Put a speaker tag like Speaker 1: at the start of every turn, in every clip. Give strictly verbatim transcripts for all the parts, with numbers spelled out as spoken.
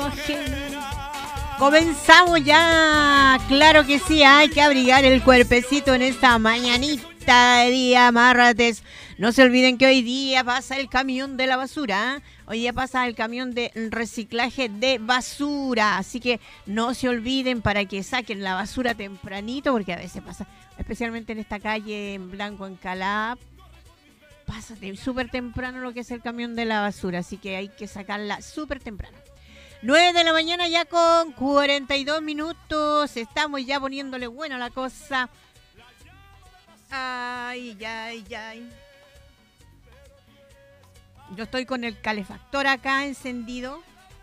Speaker 1: Comenzamos ya, claro que sí, hay que abrigar el cuerpecito en esta mañanita de día martes. No se olviden que hoy día pasa el camión de la basura, ¿eh? Hoy día pasa el camión de reciclaje de basura, así que no se olviden para que saquen la basura tempranito, porque a veces pasa, especialmente en esta calle en Blanco, en Calab, pasa súper temprano lo que es el camión de la basura, así que hay que sacarla súper temprano. nueve de la mañana ya con cuarenta y dos minutos. Estamos ya poniéndole buena la cosa. Ay, ay, ay. Yo estoy con el calefactor acá encendido.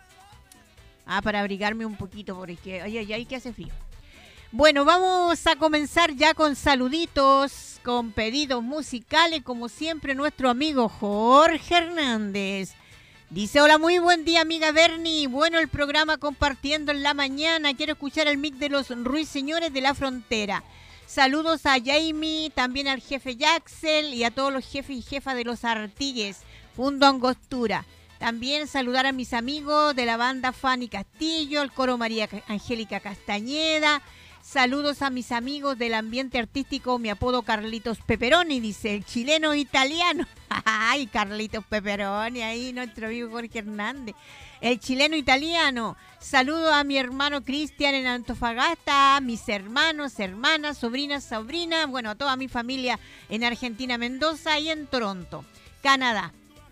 Speaker 1: Ah, para abrigarme un poquito porque, oye, ay, ay, que hace frío. Bueno, vamos a comenzar ya con saluditos, con pedidos musicales, como siempre, nuestro amigo Jorge Hernández. Dice, hola, muy buen día, amiga Bernie. Bueno, el programa compartiendo en la mañana. Quiero escuchar el mix de los Ruiseñores de la Frontera. Saludos a Jamie, también al jefe Jaxel y a todos los jefes y jefas de los Artigues, Fundo Angostura. También saludar a mis amigos de la banda Fanny Castillo, el coro María Angélica Castañeda. Saludos a mis amigos del ambiente artístico, mi apodo Carlitos Pepperoni, dice, el chileno italiano. Ay, Carlitos Pepperoni, ahí nuestro amigo Jorge Hernández. El chileno italiano. Saludo a mi hermano Cristian en Antofagasta, a mis hermanos, hermanas, sobrinas, sobrinas, bueno, a toda mi familia en Argentina, Mendoza y en Toronto, Canadá.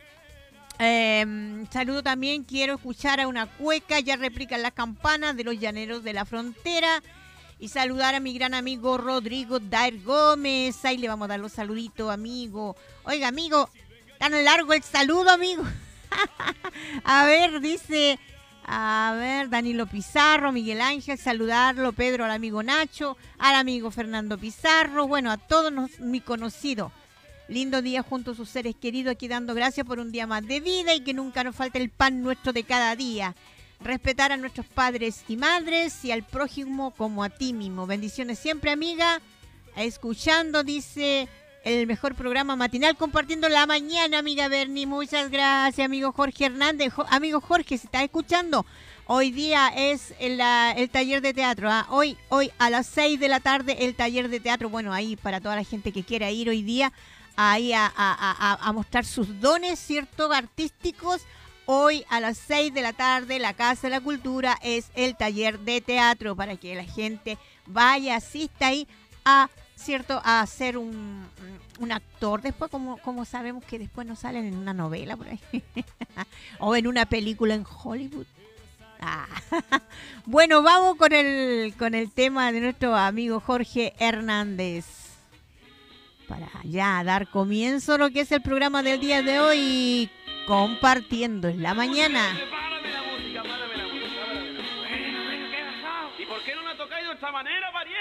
Speaker 1: Eh, saludo también, quiero escuchar a una cueca, ya replican las campanas de los llaneros de la frontera. Y saludar a mi gran amigo Rodrigo Dair Gómez. Ahí le vamos a dar los saluditos, amigo. Oiga, amigo, tan largo el saludo, amigo. A ver, dice, a ver, Danilo Pizarro, Miguel Ángel, saludarlo, Pedro, al amigo Nacho, al amigo Fernando Pizarro, bueno, a todos los, mi conocido. Lindo día junto a sus seres queridos, aquí dando gracias por un día más de vida y que nunca nos falte el pan nuestro de cada día. Respetar a nuestros padres y madres y al prójimo como a ti mismo. Bendiciones siempre, amiga. Escuchando, dice, el mejor programa matinal compartiendo la mañana, amiga Bernie. Muchas gracias, amigo Jorge Hernández. Jo- amigo Jorge, si estás escuchando, hoy día es el, uh, el taller de teatro. ¿eh? Hoy, hoy a las seis de la tarde el taller de teatro. Bueno, ahí para toda la gente que quiera ir hoy día ahí a, a, a, a mostrar sus dones, ¿cierto? Artísticos. Hoy a las seis de la tarde, la Casa de la Cultura es el taller de teatro para que la gente vaya, asista ahí a, ¿cierto? A ser un, un actor. Después, como, como sabemos que después no salen en una novela por ahí o en una película en Hollywood. Ah. Bueno, vamos con el, con el tema de nuestro amigo Jorge Hernández. Para ya dar comienzo a lo que es el programa del día de hoy, compartiendo en la mañana.
Speaker 2: Párame la música, párame la música, párame la música. Bueno, bueno, ¿qué pasó? ¿Y por qué no la tocáis de esta manera, pariente?